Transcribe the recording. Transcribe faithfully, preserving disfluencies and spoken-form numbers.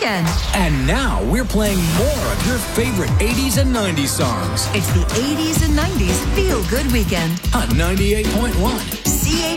weekend. And now we're playing more of your favorite eighties and nineties songs. It's the eighties and nineties Feel Good Weekend On ninety-eight point one C H